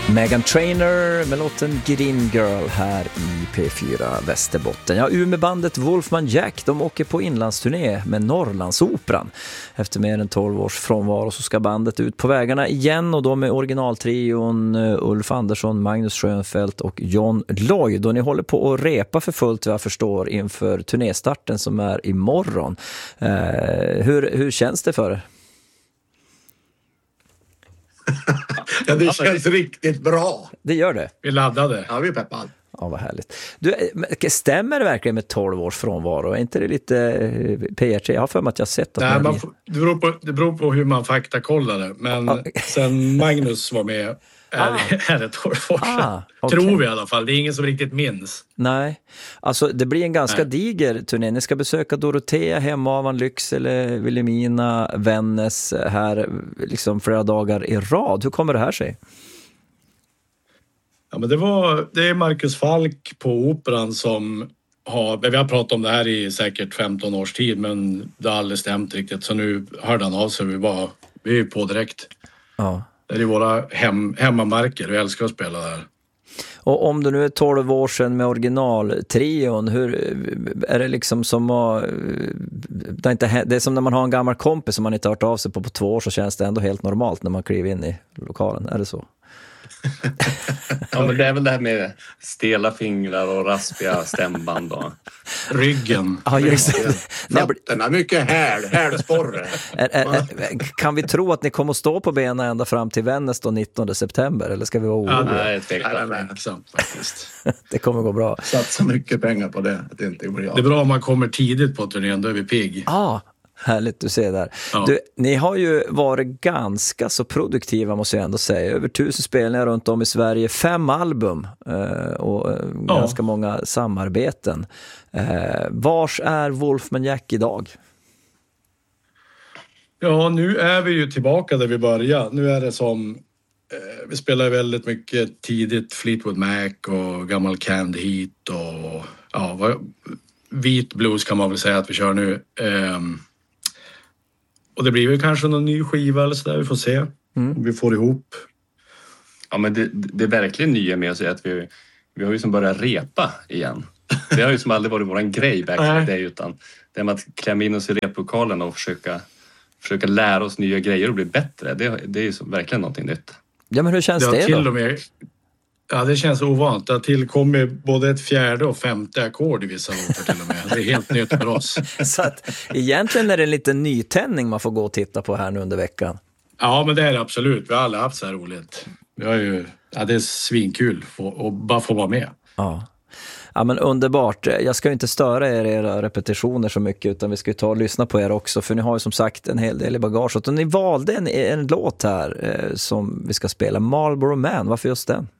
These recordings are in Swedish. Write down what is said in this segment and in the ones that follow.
Meghan Trainor med låten Green Girl här i P4 Västerbotten. Ja, Umeåbandet Wolfman Jack, de åker på inlandsturné med Norrlandsoperan. Efter mer än 12 års frånvaro så ska bandet ut på vägarna igen, och då med originaltrion Ulf Andersson, Magnus Schönfeldt och John Lloyd. Och ni håller på att repa för fullt, vad jag förstår, inför turnéstarten som är imorgon. Hur känns det för er? Ja, det känns riktigt bra. Det gör det. Vi laddade. Ja, vi är peppade. Ja, vad härligt. Du, stämmer det verkligen med 12 års frånvaro? Är inte det lite PR3? Jag har för mig att jag har sett att det beror på hur man faktakollar det. Men sen Magnus var med är det 12 år sedan. Okay. Tror vi i alla fall. Det är ingen som riktigt minns. Nej. Alltså det blir en ganska diger turné. Ni ska besöka Dorotea, Hemavan, Lycksele, Vilhelmina, Vännäs här liksom flera dagar i rad. Hur kommer det här sig? Ja, men det är Marcus Falk på Operan som vi har pratat om det här i säkert 15 års tid, men det har aldrig stämt riktigt. Så nu hörde han av sig. Vi är på direkt. Ja. Det är våra hemmamarker. Vi älskar att spela där. Och om det nu är 12 år sedan med originaltrion, hur är det liksom som att... Det är som när man har en gammal kompis som man inte har hört av sig på 2 år, så känns det ändå helt normalt när man kliver in i lokalen. Är det så? Ja, men det är väl det här med stela fingrar och raspiga stämband och ryggen. Ja, just det. Fötterna, mycket hälsporre. Kan vi tro att ni kommer att stå på benen ända fram till Vännäs då 19 september, eller ska vi vara oroliga? Nej, det är sant faktiskt. Det kommer gå bra. Satsa mycket pengar på det. Det är bra om man kommer tidigt på turnén, då är vi pigg. Härligt, du ser där. Ja. Ni har ju varit ganska så produktiva, måste jag ändå säga. Över 1000 spelningar runt om i Sverige, 5 album och ganska många samarbeten. Vars är Wolfman Jack idag? Ja, nu är vi ju tillbaka där vi började. Nu är det som... vi spelar väldigt mycket tidigt Fleetwood Mac och gammal Canned Heat och vit blues kan man väl säga att vi kör nu. Och det blir väl kanske någon ny skiva eller så där, vi får se om vi får ihop. Ja, men det är verkligen nya med sig att vi har ju som börjat repa igen. Det har ju som aldrig varit våran grej back in the day, utan det med att klämma in oss i replokalen och försöka lära oss nya grejer och bli bättre. Det är ju verkligen någonting nytt. Ja, men hur känns det till då? Och med, det känns ovant. Det har tillkommit både ett 4:e och 5:e ackord i vissa låtar till och med. Det är helt nytt för oss. Så att egentligen är det en liten nytändning man får gå och titta på här nu under veckan. Ja, men det är det absolut. Vi har aldrig haft så här roligt. Det är svinkul att bara få vara med. Ja, men underbart. Jag ska ju inte störa era repetitioner så mycket, utan vi ska ju ta och lyssna på er också, för ni har ju som sagt en hel del i bagaget. Och ni valde en låt här som vi ska spela, Marlboro Man. Varför just den?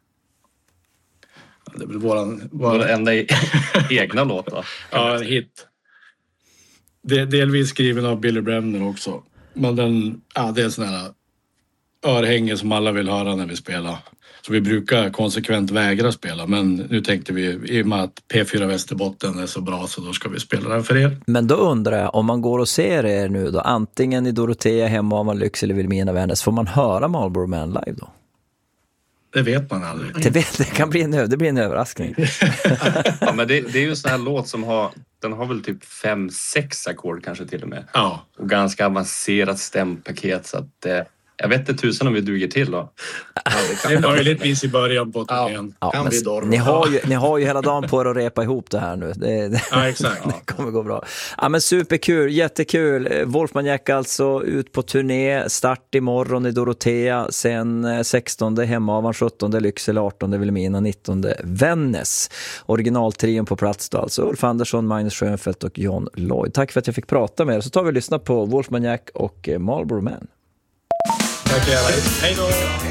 Det blir vår enda egna låt då. Ja, en hit. Det är delvis skriven av Billy Bremner också. Men det är en sån här örhänge som alla vill höra när vi spelar. Så vi brukar konsekvent vägra spela. Men nu tänkte vi, i och med att P4 Västerbotten är så bra, så då ska vi spela den för er. Men då undrar jag, om man går och ser er nu då, antingen i Dorotea, Hemavan, Lycksele, Vilhelmina, Vännäs, får man höra Marlboro Man live då? Det vet man aldrig. Det kan bli en överraskning. Ja, men det är ju en sån här låt som den har väl typ 5-6 ackord kanske till och med. Ja. Och ganska avancerat stämpaket, så att jag vet inte tusen om vi duger till då. Det är möjligtvis i början på turnén. Ni har ju hela dagen på er att repa ihop det här nu. Exakt. Det kommer gå bra. Ja, men superkul, jättekul. Wolfman Jack alltså ut på turné. Start imorgon i Dorotea. Sen 16 Hemavan, 17 Lycksele, 18 Vilhelmina, 19 Vännäs. Originaltrion på plats då alltså. Ulf Andersson, Magnus Schönfeldt och John Lloyd. Tack för att jag fick prata med er. Så tar vi och lyssnar på Wolfman Jack och Marlboro Man. Tack, hej då!